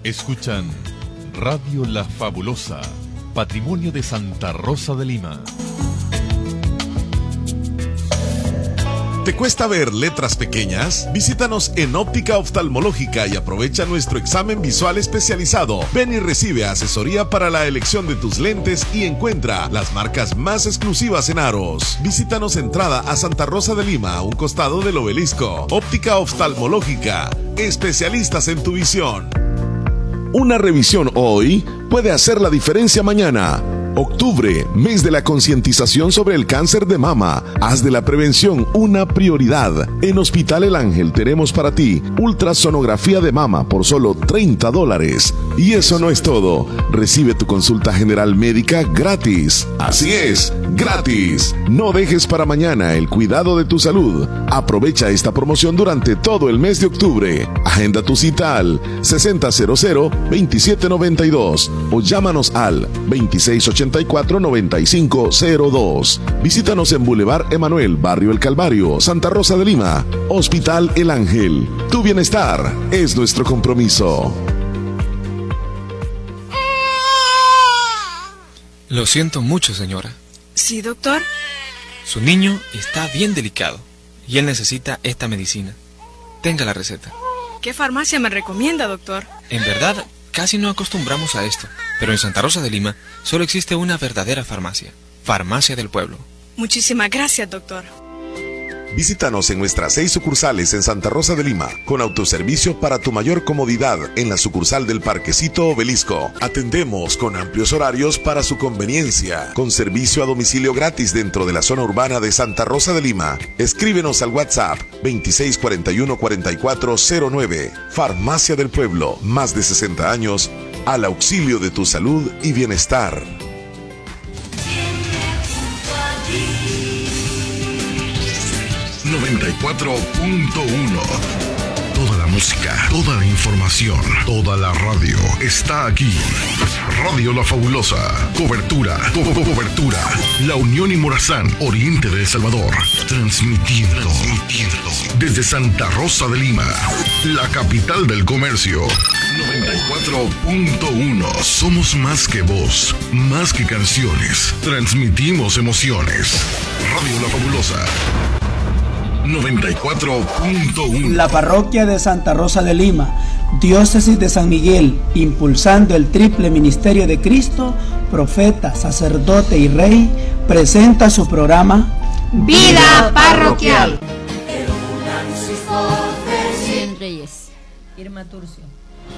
Escuchan Radio La Fabulosa, Patrimonio de Santa Rosa de Lima. ¿Te cuesta ver letras pequeñas? Visítanos en Óptica Oftalmológica y aprovecha nuestro examen visual especializado. Ven y recibe asesoría para la elección de tus lentes y encuentra las marcas más exclusivas en aros. Visítanos entrada a Santa Rosa de Lima, a un costado del obelisco. Óptica Oftalmológica, especialistas en tu visión. Una revisión hoy puede hacer la diferencia mañana. Octubre, mes de la concientización sobre el cáncer de mama. Haz de la prevención una prioridad. En Hospital El Ángel tenemos para ti ultrasonografía de mama por solo $30. Y eso no es todo. Recibe tu consulta general médica gratis. Así es, gratis. No dejes para mañana el cuidado de tu salud. Aprovecha esta promoción durante todo el mes de octubre. Agenda tu cita al 6000-2792 o llámanos al 2684-9502. Visítanos en Boulevard Emanuel, Barrio El Calvario, Santa Rosa de Lima. Hospital El Ángel. Tu bienestar es nuestro compromiso. Lo siento mucho, señora. Sí, doctor. Su niño está bien delicado y él necesita esta medicina. Tenga la receta. ¿Qué farmacia me recomienda, doctor? En verdad, casi no acostumbramos a esto, pero en Santa Rosa de Lima solo existe una verdadera farmacia. Farmacia del Pueblo. Muchísimas gracias, doctor. Visítanos en nuestras 6 sucursales en Santa Rosa de Lima, con autoservicio para tu mayor comodidad en la sucursal del Parquecito Obelisco. Atendemos con amplios horarios para su conveniencia, con servicio a domicilio gratis dentro de la zona urbana de Santa Rosa de Lima. Escríbenos al WhatsApp 2641-4409. Farmacia del Pueblo, más de 60 años al auxilio de tu salud y bienestar. 94.1. Toda la música, toda la información, toda la radio está aquí. Radio La Fabulosa. Cobertura. La Unión y Morazán, oriente de El Salvador. Transmitiendo desde Santa Rosa de Lima, la capital del comercio. 94.1. Somos más que voz, más que canciones. Transmitimos emociones. Radio La Fabulosa. 94.1. La parroquia de Santa Rosa de Lima, diócesis de San Miguel, impulsando el triple ministerio de Cristo, profeta, sacerdote y rey, presenta su programa Vida Parroquial. Reyes, Irma Turcio.